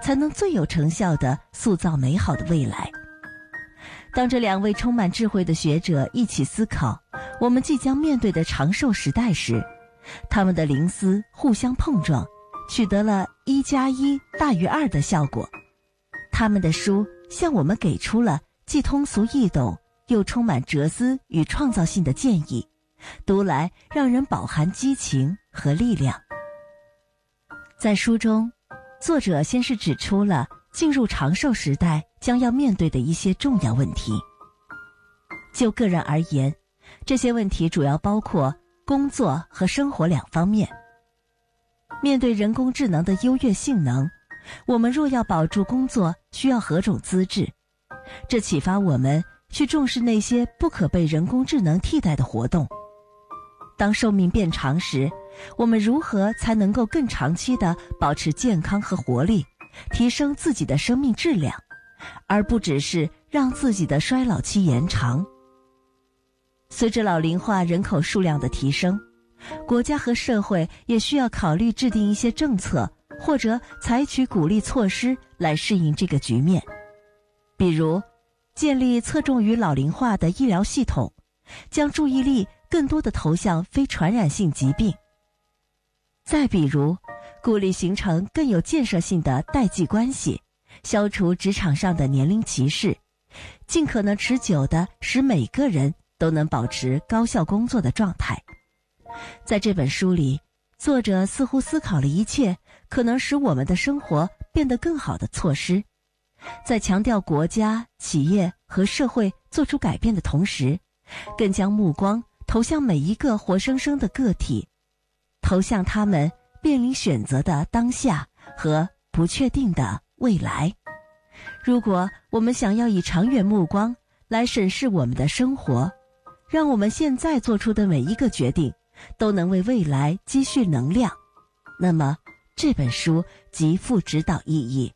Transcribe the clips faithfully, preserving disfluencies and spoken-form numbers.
才能最有成效地塑造美好的未来。当这两位充满智慧的学者一起思考我们即将面对的长寿时代时，他们的灵思互相碰撞，取得了一加一大于二的效果。他们的书向我们给出了既通俗易懂又充满哲思与创造性的建议，读来让人饱含激情和力量。在书中，作者先是指出了进入长寿时代将要面对的一些重要问题。就个人而言，这些问题主要包括工作和生活两方面。面对人工智能的优越性能，我们若要保住工作，需要何种资质？这启发我们去重视那些不可被人工智能替代的活动。当寿命变长时，我们如何才能够更长期地保持健康和活力，提升自己的生命质量，而不只是让自己的衰老期延长？随着老龄化人口数量的提升，国家和社会也需要考虑制定一些政策，或者采取鼓励措施来适应这个局面。比如，建立侧重于老龄化的医疗系统，将注意力更多地投向非传染性疾病。再比如，鼓励形成更有建设性的代际关系，消除职场上的年龄歧视，尽可能持久地使每个人都能保持高效工作的状态。在这本书里，作者似乎思考了一切可能使我们的生活变得更好的措施，在强调国家、企业和社会做出改变的同时，更将目光投向每一个活生生的个体，投向他们面临选择的当下和不确定的未来。如果我们想要以长远目光来审视我们的生活，让我们现在做出的每一个决定都能为未来积蓄能量，那么这本书极富指导意义。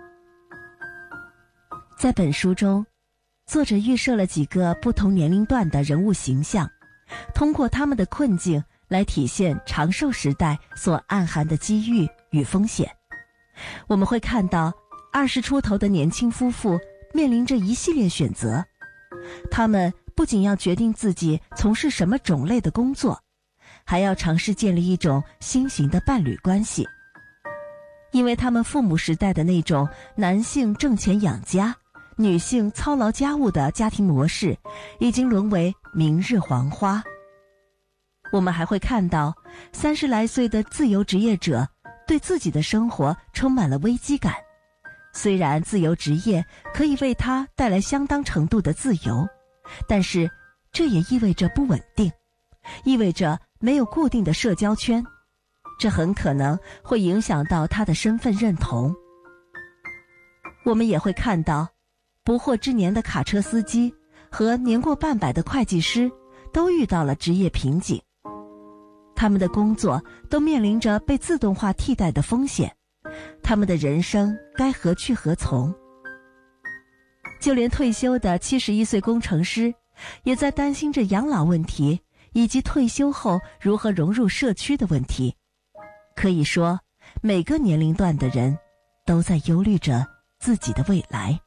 在本书中，作者预设了几个不同年龄段的人物形象，通过他们的困境来体现长寿时代所暗含的机遇与风险。我们会看到二十出头的年轻夫妇面临着一系列选择，他们不仅要决定自己从事什么种类的工作，还要尝试建立一种新型的伴侣关系。因为他们父母时代的那种男性挣钱养家，女性操劳家务的家庭模式已经沦为明日黄花。我们还会看到三十来岁的自由职业者对自己的生活充满了危机感。虽然自由职业可以为他带来相当程度的自由，但是这也意味着不稳定，意味着没有固定的社交圈，这很可能会影响到他的身份认同。我们也会看到不惑之年的卡车司机和年过半百的会计师都遇到了职业瓶颈，他们的工作都面临着被自动化替代的风险，他们的人生该何去何从？就连退休的七十一岁工程师也在担心着养老问题以及退休后如何融入社区的问题。可以说，每个年龄段的人都在忧虑着自己的未来。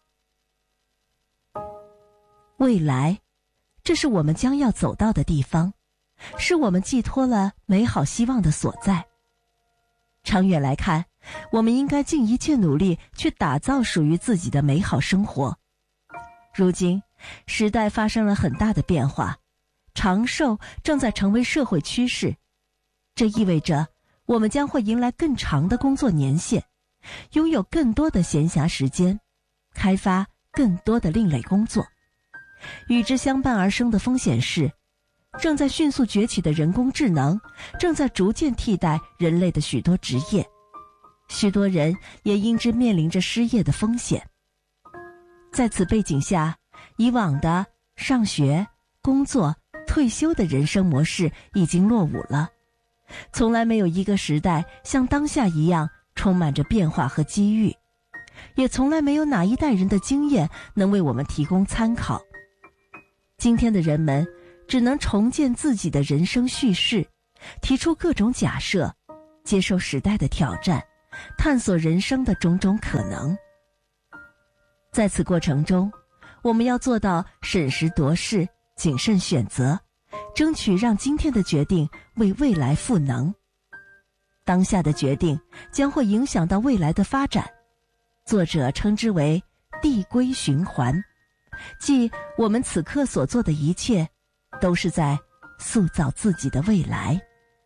未来，这是我们将要走到的地方，是我们寄托了美好希望的所在。长远来看，我们应该尽一切努力去打造属于自己的美好生活。如今，时代发生了很大的变化，长寿正在成为社会趋势。这意味着我们将会迎来更长的工作年限，拥有更多的闲暇时间，开发更多的另类工作。与之相伴而生的风险是，正在迅速崛起的人工智能正在逐渐替代人类的许多职业，许多人也因之面临着失业的风险。在此背景下，以往的上学、工作、退休的人生模式已经落伍了。从来没有一个时代像当下一样充满着变化和机遇，也从来没有哪一代人的经验能为我们提供参考。今天的人们只能重建自己的人生叙事，提出各种假设，接受时代的挑战， 探索人生的种种可能。在此过程中，我们要做到审时度势，谨慎选择，争取让今天的决定为未来赋能。当下的决定将会影响到未来的发展，作者称之为递归循环，即我们此刻所做的一切都是在塑造自己的未来。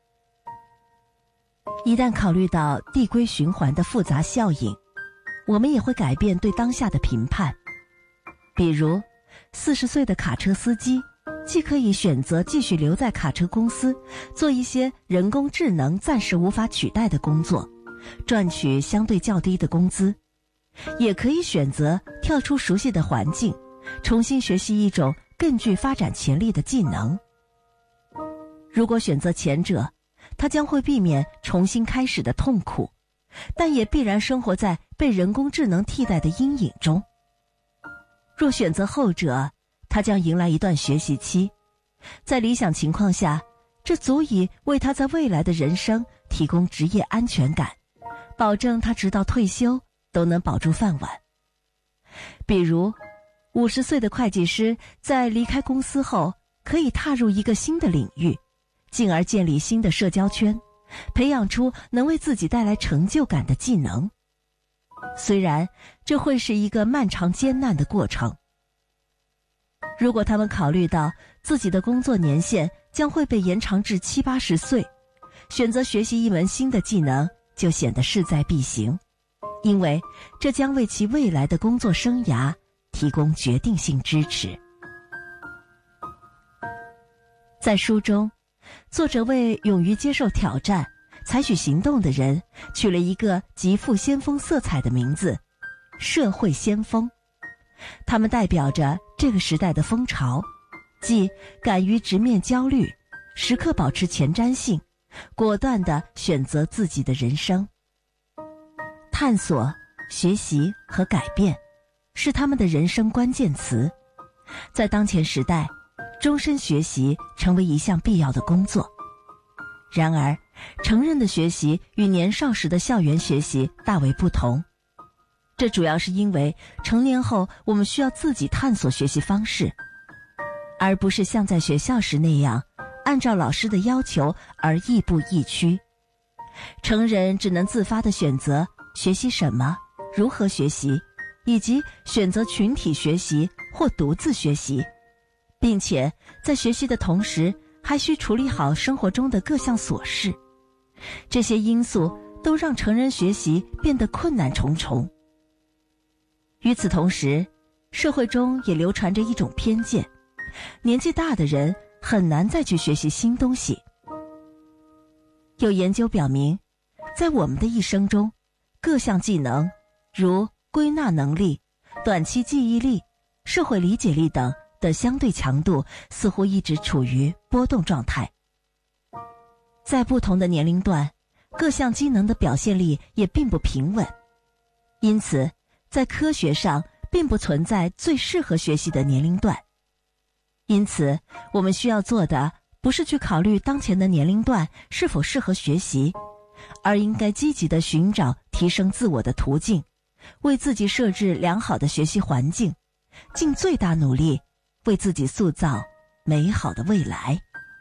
一旦考虑到递归循环的复杂效应，我们也会改变对当下的评判。比如四十岁的卡车司机既可以选择继续留在卡车公司，做一些人工智能暂时无法取代的工作，赚取相对较低的工资，也可以选择跳出熟悉的环境，重新学习一种更具发展潜力的技能。如果选择前者，他将会避免重新开始的痛苦，但也必然生活在被人工智能替代的阴影中。若选择后者，他将迎来一段学习期，在理想情况下，这足以为他在未来的人生提供职业安全感，保证他直到退休都能保住饭碗。比如五十岁的会计师在离开公司后，可以踏入一个新的领域，进而建立新的社交圈，培养出能为自己带来成就感的技能。虽然这会是一个漫长艰难的过程，如果他们考虑到自己的工作年限将会被延长至七八十岁，选择学习一门新的技能就显得势在必行，因为这将为其未来的工作生涯提供决定性支持。在书中，作者为勇于接受挑战、采取行动的人取了一个极富先锋色彩的名字——社会先锋。他们代表着这个时代的风潮，即敢于直面焦虑，时刻保持前瞻性，果断地选择自己的人生。探索、学习和改变是他们的人生关键词。在当前时代，终身学习成为一项必要的工作。然而，成人的学习与年少时的校园学习大为不同。这主要是因为成年后我们需要自己探索学习方式，而不是像在学校时那样按照老师的要求而亦步亦趋。成人只能自发地选择学习什么、如何学习，以及选择群体学习或独自学习，并且在学习的同时还需处理好生活中的各项琐事。这些因素都让成人学习变得困难重重。与此同时，社会中也流传着一种偏见，年纪大的人很难再去学习新东西。有研究表明，在我们的一生中，各项技能，如归纳能力、短期记忆力、社会理解力等的相对强度似乎一直处于波动状态。在不同的年龄段，各项技能的表现力也并不平稳，因此在科学上并不存在最适合学习的年龄段。因此，我们需要做的不是去考虑当前的年龄段是否适合学习，而应该积极地寻找提升自我的途径，为自己设置良好的学习环境，尽最大努力为自己塑造美好的未来。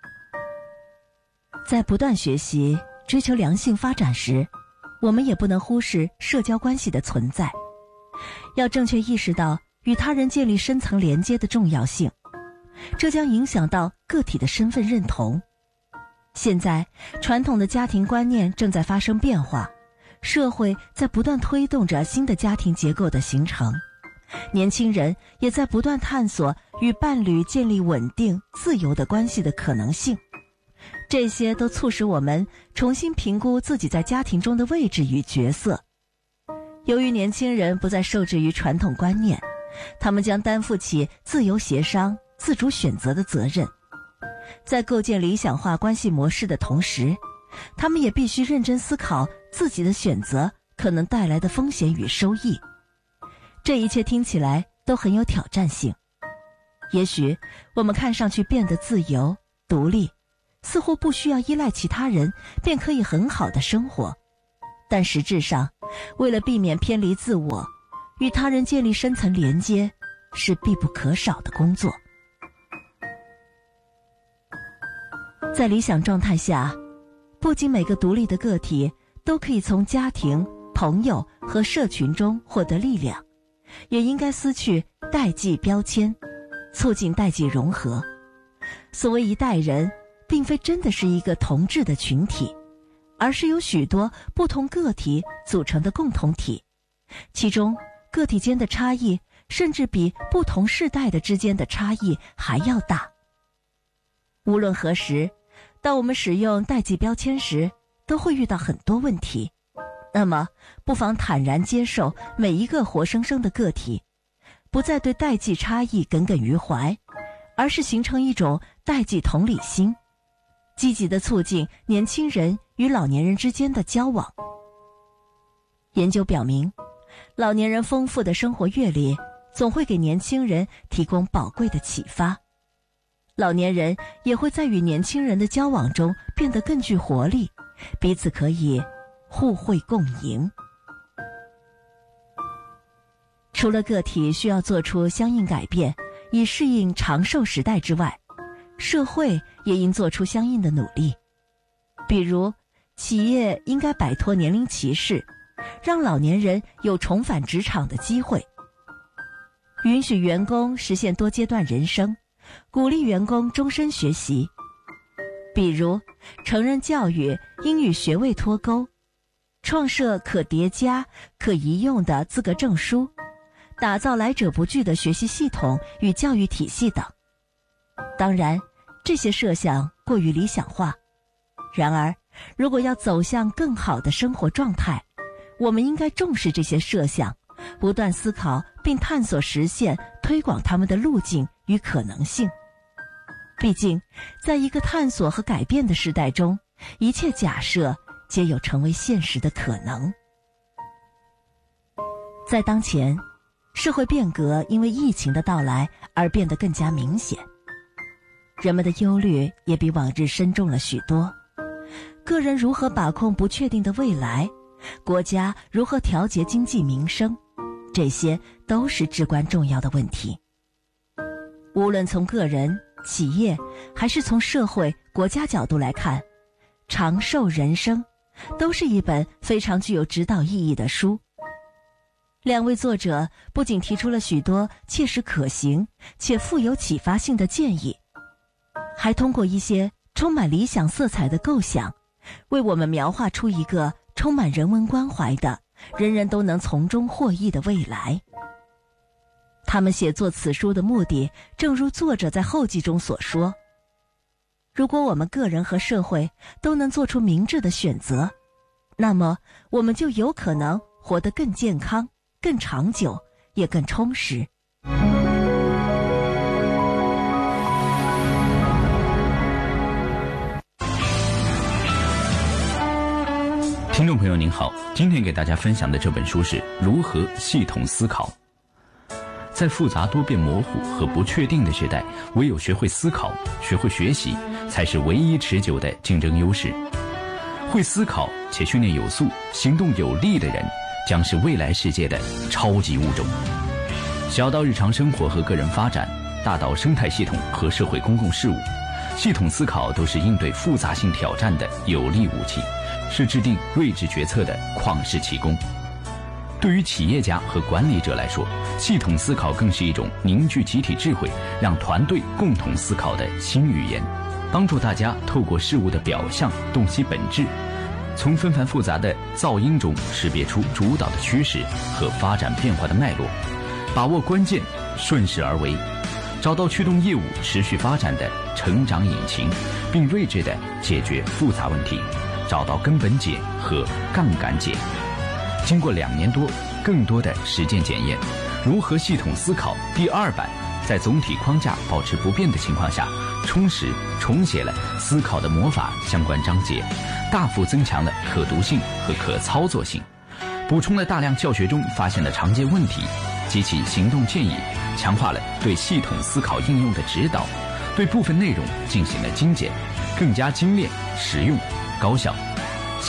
在不断学习、追求良性发展时，我们也不能忽视社交关系的存在，要正确意识到与他人建立深层连接的重要性，这将影响到个体的身份认同。现在，传统的家庭观念正在发生变化，社会在不断推动着新的家庭结构的形成，年轻人也在不断探索与伴侣建立稳定、自由的关系的可能性。这些都促使我们重新评估自己在家庭中的位置与角色。由于年轻人不再受制于传统观念，他们将担负起自由协商、自主选择的责任。在构建理想化关系模式的同时，他们也必须认真思考自己的选择可能带来的风险与收益。这一切听起来都很有挑战性。也许我们看上去变得自由、独立，似乎不需要依赖其他人便可以很好的生活。 但实质上，为了避免偏离自我，与他人建立深层连接是必不可少的工作。在理想状态下，不仅每个独立的个体都可以从家庭、朋友和社群中获得力量，也应该撕去代际标签，促进代际融合。所谓一代人，并非真的是一个同质的群体，而是由许多不同个体组成的共同体，其中个体间的差异甚至比不同世代的之间的差异还要大。无论何时，当我们使用代际标签时，都会遇到很多问题。那么，不妨坦然接受每一个活生生的个体，不再对代际差异耿耿于怀，而是形成一种代际同理心，积极地促进年轻人与老年人之间的交往。研究表明，老年人丰富的生活阅历总会给年轻人提供宝贵的启发，老年人也会在与年轻人的交往中变得更具活力，彼此可以互惠共赢。除了个体需要做出相应改变，以适应长寿时代之外，社会也应做出相应的努力。比如，企业应该摆脱年龄歧视，让老年人有重返职场的机会，允许员工实现多阶段人生，鼓励员工终身学习。比如，成人教育应与学位脱钩，创设可叠加、可移用的资格证书，打造来者不拒的学习系统与教育体系等。当然，这些设想过于理想化。然而，如果要走向更好的生活状态，我们应该重视这些设想，不断思考并探索实现、推广它们的路径与可能性。毕竟，在一个探索和改变的时代中，一切假设皆有成为现实的可能。在当前，社会变革因为疫情的到来而变得更加明显，人们的忧虑也比往日深重了许多。个人如何把控不确定的未来，国家如何调节经济民生，这些都是至关重要的问题。无论从个人、企业，还是从社会、国家角度来看，《长寿人生》都是一本非常具有指导意义的书。两位作者不仅提出了许多切实可行且富有启发性的建议，还通过一些充满理想色彩的构想，为我们描画出一个充满人文关怀的、人人都能从中获益的未来。他们写作此书的目的，正如作者在后记中所说，如果我们个人和社会都能做出明智的选择，那么我们就有可能活得更健康、更长久，也更充实。 听众朋友您好，今天给大家分享的这本书是《如何系统思考》。在复杂多变模糊和不确定的时代，唯有学会思考、学会学习，才是唯一持久的竞争优势。会思考且训练有素、行动有力的人，将是未来世界的超级物种。小到日常生活和个人发展，大到生态系统和社会公共事务，系统思考都是应对复杂性挑战的有力武器，是制定睿智决策的旷世奇功。对于企业家和管理者来说，系统思考更是一种凝聚集体智慧，让团队共同思考的新语言，帮助大家透过事物的表象洞悉本质，从纷繁复杂的噪音中识别出主导的趋势和发展变化的脉络，把握关键，顺势而为，找到驱动业务持续发展的成长引擎，并睿智地解决复杂问题，找到根本解和杠杆解。经过两年多更多的实践检验，如何系统思考第二版在总体框架保持不变的情况下，充实重写了思考的魔法相关章节，大幅增强了可读性和可操作性，补充了大量教学中发现的常见问题，及其行动建议，强化了对系统思考应用的指导，对部分内容进行了精简，更加精炼、实用、高效。下面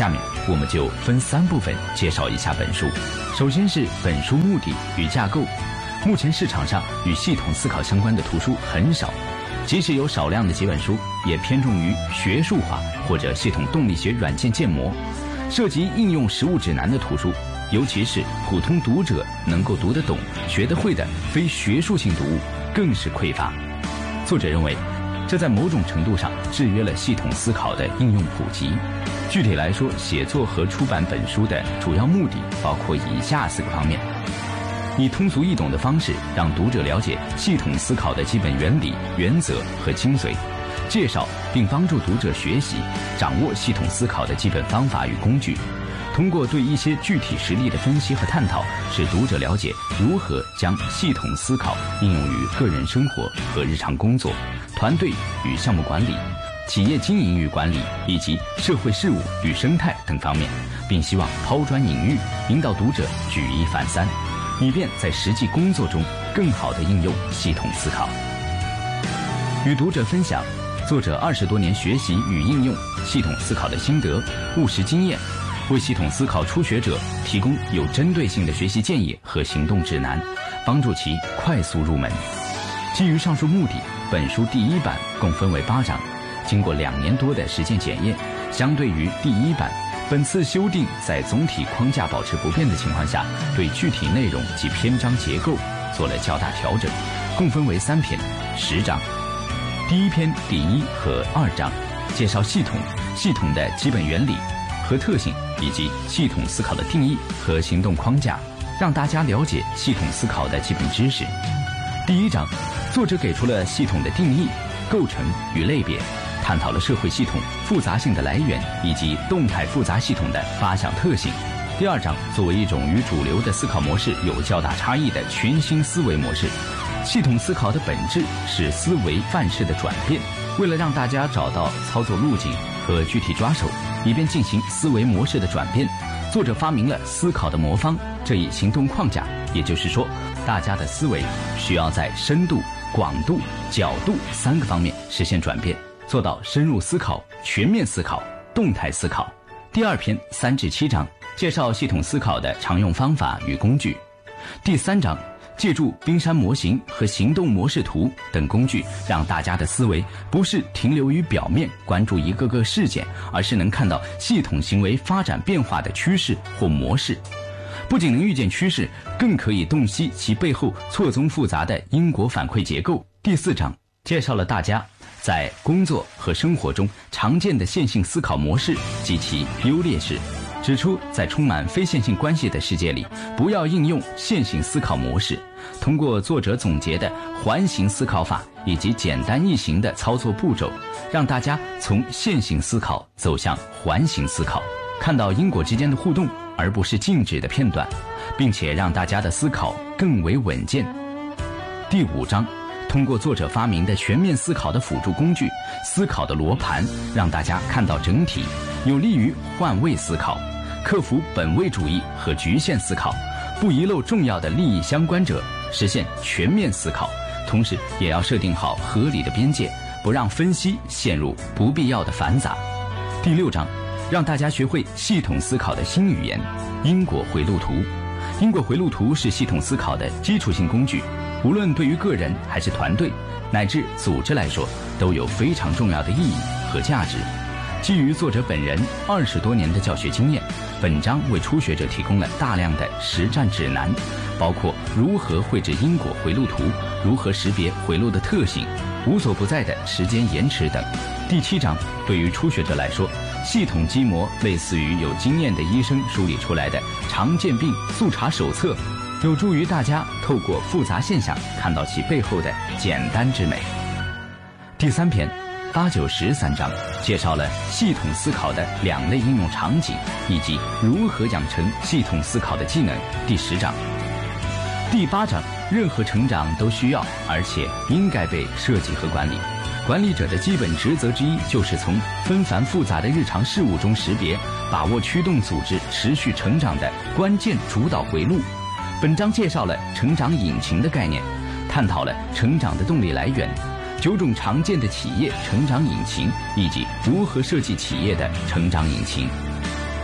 我们就分三部分介绍一下本书。首先是本书目的与架构。目前市场上与系统思考相关的图书很少，即使有少量的几本书，也偏重于学术化或者系统动力学软件建模，涉及应用实务指南的图书，尤其是普通读者能够读得懂、学得会的非学术性读物更是匮乏。作者认为，这在某种程度上制约了系统思考的应用普及。具体来说，写作和出版本书的主要目的包括以下四个方面：以通俗易懂的方式让读者了解系统思考的基本原理、原则和精髓，介绍并帮助读者学习、掌握系统思考的基本方法与工具。通过对一些具体实例的分析和探讨，使读者了解如何将系统思考应用于个人生活和日常工作、团队与项目管理、企业经营与管理以及社会事务与生态等方面，并希望抛砖引玉，引导读者举一反三，以便在实际工作中更好地应用系统思考。与读者分享作者二十多年学习与应用系统思考的心得、务实经验，为系统思考初学者提供有针对性的学习建议和行动指南，帮助其快速入门。基于上述目的，本书第一版共分为八章，经过两年多的实践检验，相对于第一版，本次修订在总体框架保持不变的情况下，对具体内容及篇章结构做了较大调整，共分为三篇十章。第一篇第一和二章介绍系统、系统的基本原理和特性，以及系统思考的定义和行动框架，让大家了解系统思考的基本知识。第一章，作者给出了系统的定义、构成与类别，探讨了社会系统复杂性的来源以及动态复杂系统的八项特性。第二章，作为一种与主流的思考模式有较大差异的全新思维模式，系统思考的本质是思维范式的转变。为了让大家找到操作路径和具体抓手，以便进行思维模式的转变，作者发明了思考的魔方这一行动框架。也就是说，大家的思维需要在深度、广度、角度三个方面实现转变，做到深入思考、全面思考、动态思考。第二篇三至七章介绍系统思考的常用方法与工具。第三章借助冰山模型和行动模式图等工具，让大家的思维不是停留于表面关注一个个事件，而是能看到系统行为发展变化的趋势或模式。不仅能预见趋势，更可以洞悉其背后错综复杂的因果反馈结构。第四章介绍了大家在工作和生活中常见的线性思考模式及其优劣势，指出在充满非线性关系的世界里，不要应用线性思考模式。通过作者总结的环形思考法以及简单易行的操作步骤，让大家从线性思考走向环形思考，看到因果之间的互动，而不是静止的片段，并且让大家的思考更为稳健。第五章通过作者发明的全面思考的辅助工具思考的罗盘，让大家看到整体，有利于换位思考，克服本位主义和局限思考，不遗漏重要的利益相关者，实现全面思考。同时也要设定好合理的边界，不让分析陷入不必要的繁杂。第六章让大家学会系统思考的新语言——因果回路图。因果回路图是系统思考的基础性工具，无论对于个人还是团队乃至组织来说，都有非常重要的意义和价值。基于作者本人二十多年的教学经验，本章为初学者提供了大量的实战指南，包括如何绘制因果回路图、如何识别回路的特性、无所不在的时间延迟等。第七章对于初学者来说，系统基模类似于有经验的医生梳理出来的常见病速查手册，有助于大家透过复杂现象看到其背后的简单之美。第三篇八九十三章介绍了系统思考的两类应用场景以及如何养成系统思考的技能。第十章第八章任何成长都需要而且应该被设计和管理。管理者的基本职责之一就是从纷繁复杂的日常事务中识别、把握驱动组织持续成长的关键主导回路。本章介绍了成长引擎的概念，探讨了成长的动力来源、九种常见的企业成长引擎以及如何设计企业的成长引擎。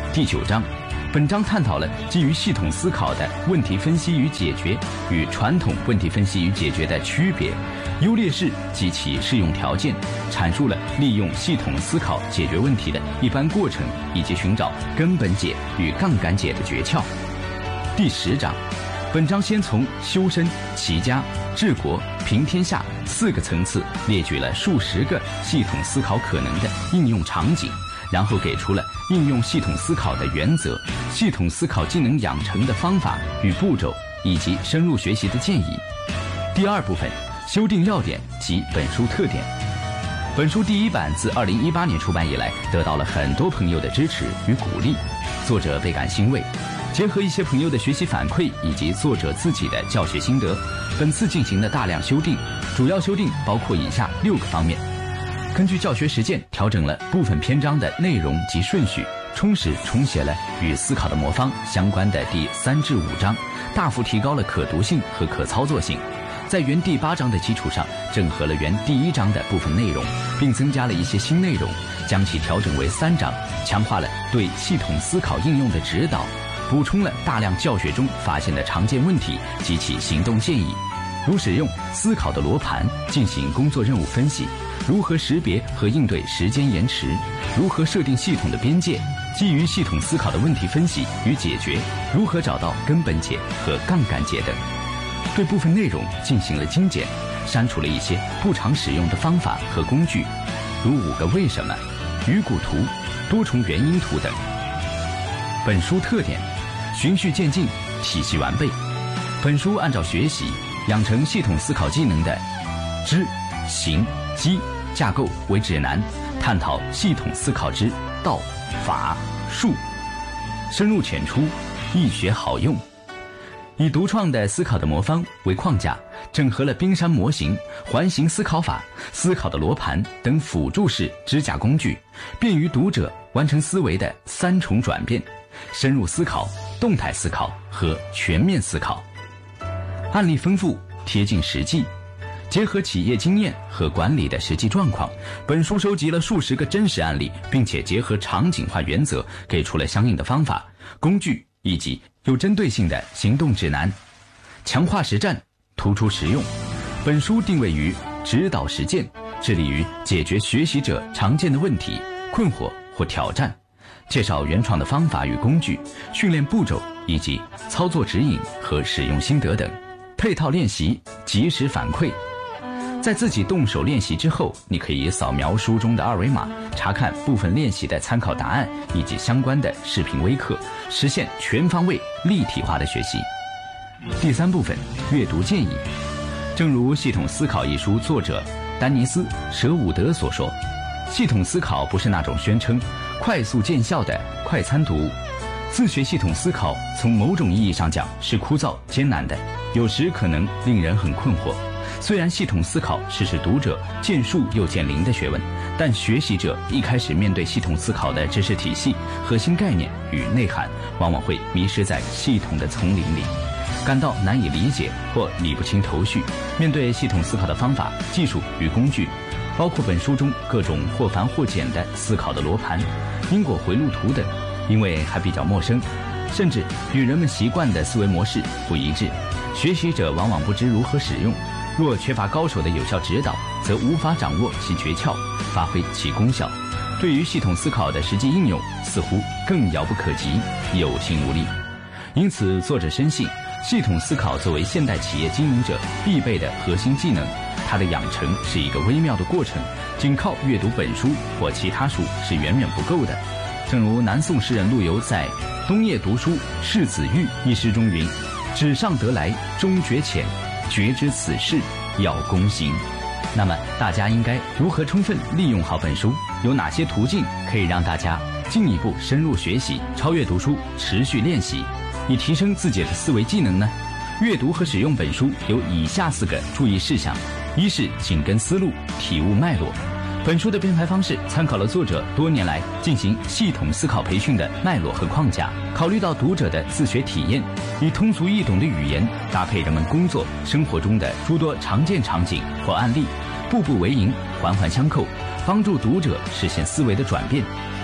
第九章。本章探讨了基于系统思考的问题分析与解决与传统问题分析与解决的区别、优劣势及其适用条件，阐述了利用系统思考解决问题的一般过程，以及寻找根本解与杠杆解的诀窍。第十章，本章先从修身、齐家、治国、平天下四个层次列举了数十个系统思考可能的应用场景，然后给出了应用系统思考的原则、系统思考技能养成的方法与步骤，以及深入学习的建议。第二部分，修订要点及本书特点。本书第一版自二零一八年出版以来，得到了很多朋友的支持与鼓励，作者倍感欣慰。结合一些朋友的学习反馈以及作者自己的教学心得，本次进行了大量修订，主要修订包括以下六个方面。根据教学实践调整了部分篇章的内容及顺序，充实重写了与思考的魔方相关的第三至五章，大幅提高了可读性和可操作性。在原第八章的基础上，整合了原第一章的部分内容，并增加了一些新内容，将其调整为三章，强化了对系统思考应用的指导，补充了大量教学中发现的常见问题及其行动建议，如使用思考的罗盘进行工作任务分析，如何识别和应对时间延迟，如何设定系统的边界，基于系统思考的问题分析与解决，如何找到根本解和杠杆解等。对部分内容进行了精简，删除了一些不常使用的方法和工具，如五个为什么、鱼骨图、多重原因图等。本书特点：循序渐进，体系完备。本书按照学习养成系统思考技能的知、行、机架构为指南，探讨系统思考之道、法、术，深入浅出，易学好用。以独创的思考的魔方为框架，整合了冰山模型、环形思考法、思考的罗盘等辅助式支架工具，便于读者完成思维的三重转变：深入思考、动态思考和全面思考。案例丰富，贴近实际，结合企业经验和管理的实际状况，本书收集了数十个真实案例，并且结合场景化原则，给出了相应的方法、工具以及有针对性的行动指南，强化实战，突出实用。本书定位于指导实践，致力于解决学习者常见的问题、困惑或挑战，介绍原创的方法与工具、训练步骤以及操作指引和使用心得等，配套练习，及时反馈。在自己动手练习之后，你可以扫描书中的二维码，查看部分练习的参考答案以及相关的视频微课，实现全方位立体化的学习。第三部分，阅读建议。正如《系统思考》一书作者丹尼斯·舍伍德所说，系统思考不是那种宣称快速见效的快餐读物。自学系统思考从某种意义上讲是枯燥艰难的，有时可能令人很困惑。虽然系统思考是使读者见树又见林的学问，但学习者一开始面对系统思考的知识体系、核心概念与内涵，往往会迷失在系统的丛林里，感到难以理解或理不清头绪。面对系统思考的方法、技术与工具，包括本书中各种或繁或简的思考的罗盘、因果回路图等，因为还比较陌生，甚至与人们习惯的思维模式不一致，学习者往往不知如何使用。若缺乏高手的有效指导，则无法掌握其诀窍，发挥其功效。对于系统思考的实际应用，似乎更遥不可及，有心无力。因此，作者深信，系统思考作为现代企业经营者必备的核心技能，它的养成是一个微妙的过程，仅靠阅读本书或其他书是远远不够的。正如南宋诗人陆游在《冬夜读书识子玉》一诗中云：“纸上得来终觉浅，觉知此事要躬行。”那么大家应该如何充分利用好本书？有哪些途径可以让大家进一步深入学习，超越读书，持续练习，以提升自己的思维技能呢？阅读和使用本书有以下四个注意事项：一是紧跟思路，体悟脉络。本书的编排方式参考了作者多年来进行系统思考培训的脉络和框架，考虑到读者的自学体验，以通俗易懂的语言搭配人们工作生活中的诸多常见场景或案例，步步为营，环环相扣，帮助读者实现思维的转变。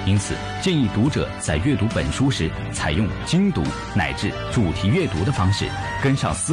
因此建议读者在阅读本书时，采用精读乃至主题阅读的方式，跟上思